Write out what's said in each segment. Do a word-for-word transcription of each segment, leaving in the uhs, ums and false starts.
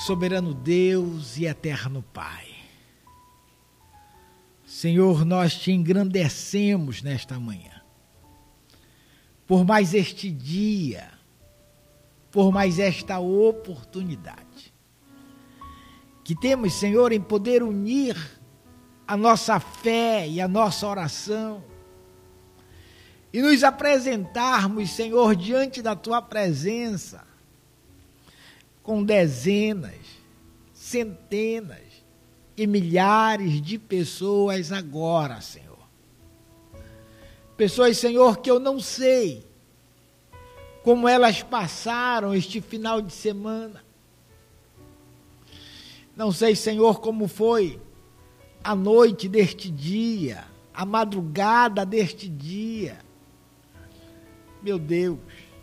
soberano Deus e eterno Pai, Senhor, nós te engrandecemos nesta manhã, por mais este dia, por mais esta oportunidade, que temos, Senhor, em poder unir a nossa fé e a nossa oração, e nos apresentarmos, Senhor, diante da Tua presença, com dezenas, centenas e milhares de pessoas agora, Senhor. Pessoas, Senhor, que eu não sei como elas passaram este final de semana. Não sei, Senhor, como foi a noite deste dia, a madrugada deste dia. Meu Deus,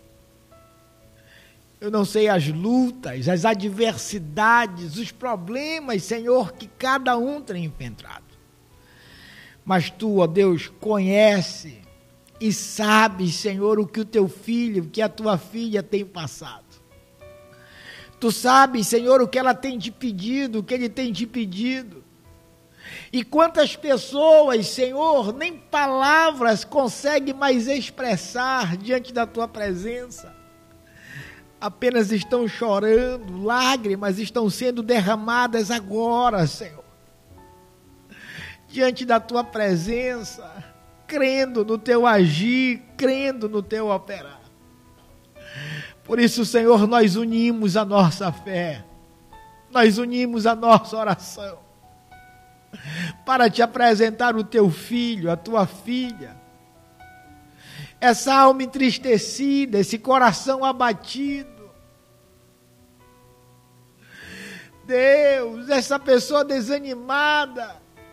eu não sei as lutas, as adversidades, os problemas, Senhor, que cada um tem enfrentado. Mas Tu, ó Deus, conhece e sabes, Senhor, o que o Teu filho, o que a Tua filha tem passado. Tu sabes, Senhor, o que ela tem te pedido, o que ele tem te pedido. E quantas pessoas, Senhor, nem palavras conseguem mais expressar diante da Tua presença. Apenas estão chorando, lágrimas estão sendo derramadas agora, Senhor. Diante da Tua presença, crendo no Teu agir, crendo no Teu operar. Por isso, Senhor, nós unimos a nossa fé, nós unimos a nossa oração, para Te apresentar o Teu filho, a Tua filha, essa alma entristecida, esse coração abatido. Deus, essa pessoa desanimada,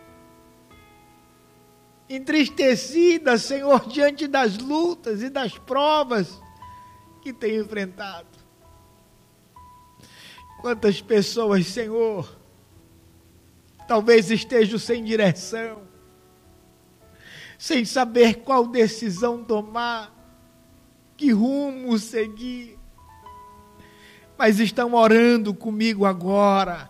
entristecida, Senhor, diante das lutas e das provas que tem enfrentado. Quantas pessoas, Senhor, talvez estejam sem direção, sem saber qual decisão tomar, que rumo seguir, mas estão orando comigo agora,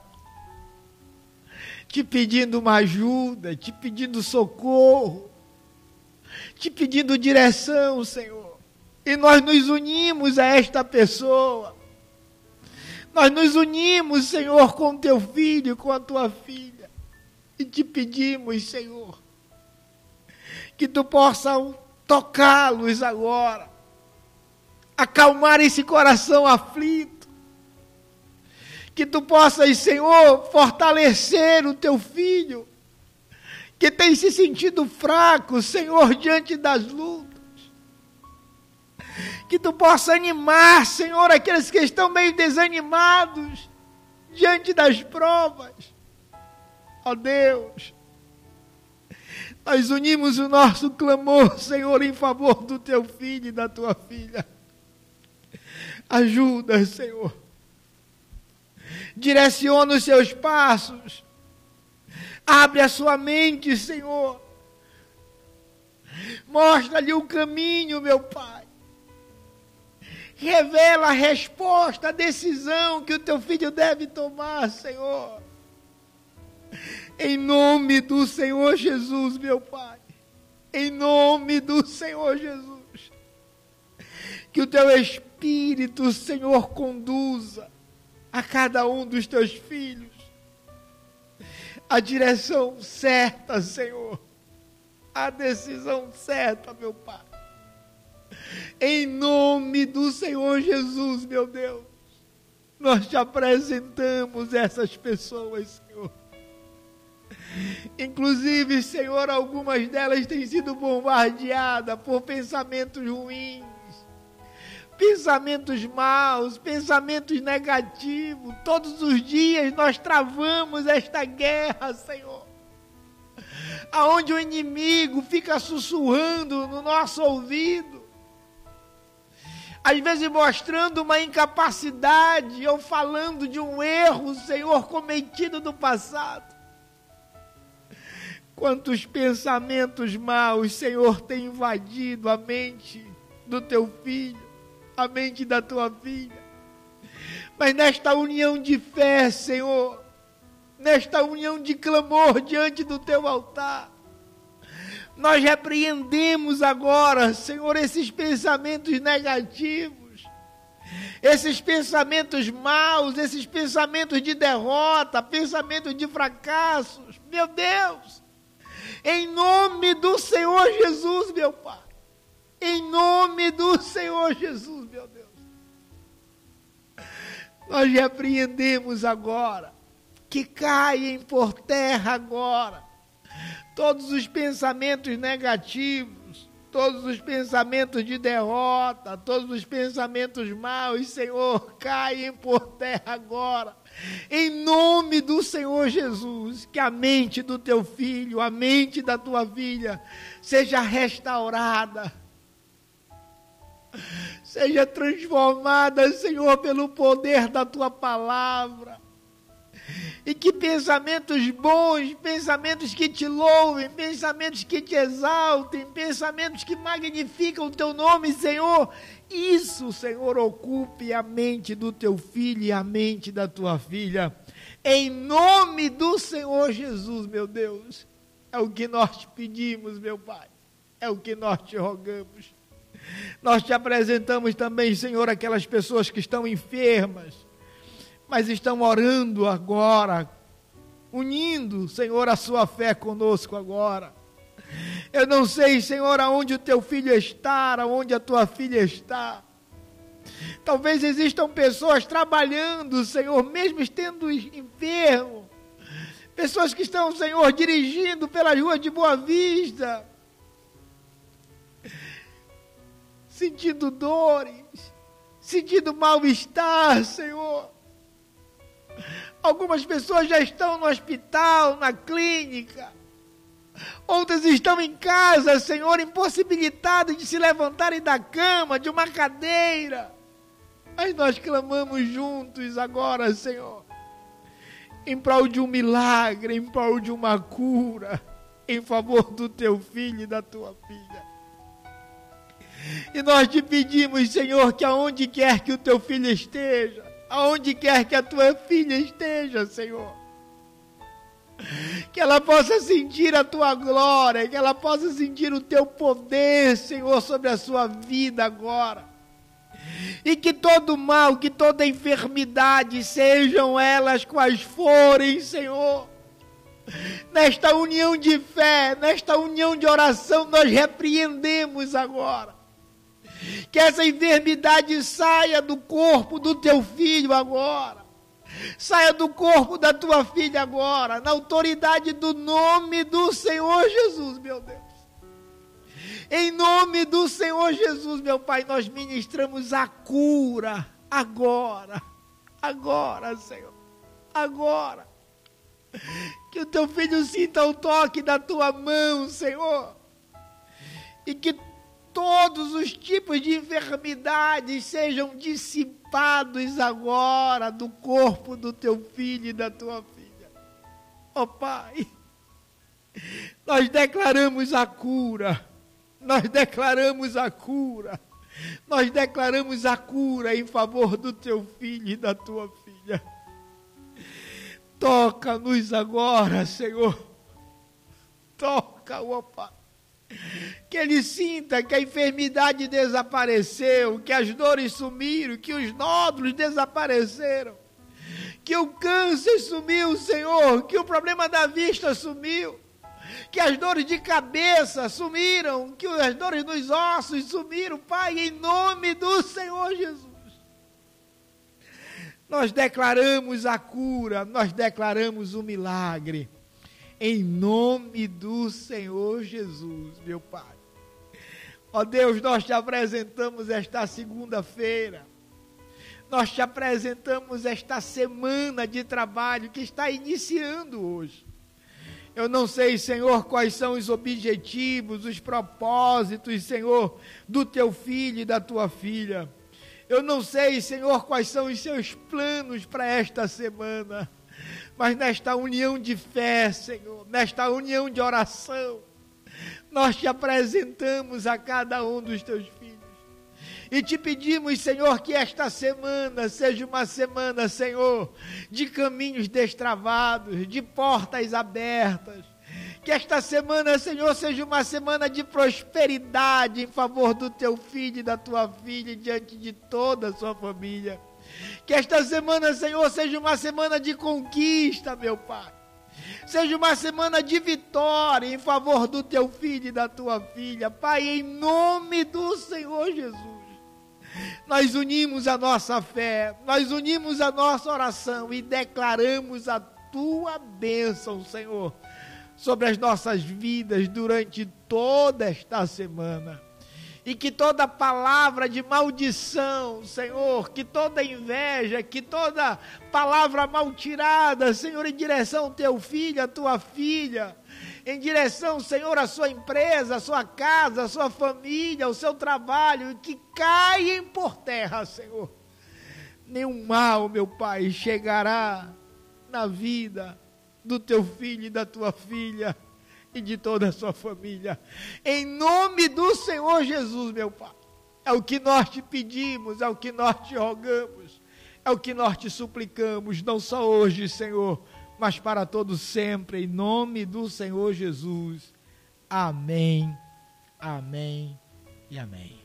te pedindo uma ajuda, te pedindo socorro, te pedindo direção, Senhor. E nós nos unimos a esta pessoa, nós nos unimos, Senhor, com Teu filho, com a Tua filha, e te pedimos, Senhor, que Tu possa tocá-los agora, acalmar esse coração aflito, que Tu possas, Senhor, fortalecer o Teu filho, que tem se sentido fraco, Senhor, diante das lutas, que Tu possa animar, Senhor, aqueles que estão meio desanimados diante das provas. Ó Deus, nós unimos o nosso clamor, Senhor, em favor do Teu filho e da Tua filha. Ajuda, Senhor. Direciona os seus passos. Abre a sua mente, Senhor. Mostra-lhe o caminho, meu Pai. Revela a resposta, a decisão que o Teu filho deve tomar, Senhor. Em nome do Senhor Jesus, meu Pai. Em nome do Senhor Jesus. Que o Teu Espírito, Senhor, conduza a cada um dos Teus filhos a direção certa, Senhor. A decisão certa, meu Pai. Em nome do Senhor Jesus, meu Deus. Nós Te apresentamos essas pessoas, Senhor. Inclusive, Senhor, algumas delas têm sido bombardeadas por pensamentos ruins, pensamentos maus, pensamentos negativos. Todos os dias nós travamos esta guerra, Senhor, aonde o inimigo fica sussurrando no nosso ouvido, às vezes mostrando uma incapacidade ou falando de um erro, Senhor, cometido no passado. Quantos pensamentos maus, Senhor, tem invadido a mente do Teu filho, a mente da Tua filha. Mas nesta união de fé, Senhor, nesta união de clamor diante do teu altar, nós repreendemos agora, Senhor, esses pensamentos negativos, esses pensamentos maus, esses pensamentos de derrota, pensamentos de fracassos. Meu Deus, em nome do Senhor Jesus, meu Pai, em nome do Senhor Jesus, meu Deus, nós repreendemos agora, que caem por terra agora todos os pensamentos negativos, todos os pensamentos de derrota, todos os pensamentos maus, Senhor, caem por terra agora. Em nome do Senhor Jesus, que a mente do teu filho, a mente da tua filha, seja restaurada, seja transformada, Senhor, pelo poder da tua palavra. E que pensamentos bons, pensamentos que te louvem, pensamentos que te exaltem, pensamentos que magnificam o teu nome, Senhor, isso, Senhor, ocupe a mente do teu filho e a mente da tua filha. Em nome do Senhor Jesus, meu Deus, é o que nós te pedimos, meu Pai, é o que nós te rogamos. Nós te apresentamos também, Senhor, aquelas pessoas que estão enfermas, mas estão orando agora, unindo, Senhor, a sua fé conosco agora. Eu não sei, Senhor, aonde o teu filho está, aonde a tua filha está. Talvez existam pessoas trabalhando, Senhor, mesmo estando enfermo. Pessoas que estão, Senhor, dirigindo pelas ruas de Boa Vista, sentindo dores, sentindo mal-estar, Senhor. Algumas pessoas já estão no hospital, na clínica. Outras estão em casa, Senhor, impossibilitadas de se levantarem da cama, de uma cadeira. Mas nós clamamos juntos agora, Senhor, em prol de um milagre, em prol de uma cura, em favor do teu filho e da tua filha. E nós te pedimos, Senhor, que aonde quer que o teu filho esteja, aonde quer que a tua filha esteja, Senhor, que ela possa sentir a tua glória, que ela possa sentir o teu poder, Senhor, sobre a sua vida agora. E que todo mal, que toda enfermidade, sejam elas quais forem, Senhor, nesta união de fé, nesta união de oração, nós repreendemos agora. Que essa enfermidade saia do corpo do teu filho agora. Saia do corpo da tua filha agora. Na autoridade do nome do Senhor Jesus, meu Deus. Em nome do Senhor Jesus, meu Pai, nós ministramos a cura agora. Agora, Senhor. Agora. Que o teu filho sinta o toque da tua mão, Senhor. E que todos os tipos de enfermidades sejam dissipados agora do corpo do teu filho e da tua filha. Ó oh, Pai, nós declaramos a cura, nós declaramos a cura, nós declaramos a cura em favor do teu filho e da tua filha. Toca-nos agora, Senhor, toca, ó oh, Pai. Que ele sinta que a enfermidade desapareceu, que as dores sumiram, que os nódulos desapareceram, que o câncer sumiu, Senhor, que o problema da vista sumiu, que as dores de cabeça sumiram, que as dores nos ossos sumiram, Pai, em nome do Senhor Jesus. Nós declaramos a cura, nós declaramos o milagre. Em nome do Senhor Jesus, meu Pai. Ó Deus, nós te apresentamos esta segunda-feira. Nós te apresentamos esta semana de trabalho que está iniciando hoje. Eu não sei, Senhor, quais são os objetivos, os propósitos, Senhor, do teu filho e da tua filha. Eu não sei, Senhor, quais são os seus planos para esta semana. Mas nesta união de fé, Senhor, nesta união de oração, nós te apresentamos a cada um dos teus filhos. E te pedimos, Senhor, que esta semana seja uma semana, Senhor, de caminhos destravados, de portas abertas. Que esta semana, Senhor, seja uma semana de prosperidade em favor do teu filho e da tua filha, diante de toda a sua família. Que esta semana, Senhor, seja uma semana de conquista, meu Pai. Seja uma semana de vitória em favor do teu filho e da tua filha. Pai, em nome do Senhor Jesus, nós unimos a nossa fé, nós unimos a nossa oração e declaramos a tua bênção, Senhor, sobre as nossas vidas durante toda esta semana. E que toda palavra de maldição, Senhor, que toda inveja, que toda palavra mal tirada, Senhor, em direção ao teu filho, à tua filha, em direção, Senhor, à sua empresa, à sua casa, à sua família, ao seu trabalho, que caem por terra, Senhor. Nenhum mal, meu Pai, chegará na vida do teu filho e da tua filha e de toda a sua família. Em nome do Senhor Jesus, meu Pai. É o que nós te pedimos, é o que nós te rogamos, é o que nós te suplicamos, não só hoje, Senhor, mas para todos sempre, em nome do Senhor Jesus. Amém, amém e amém.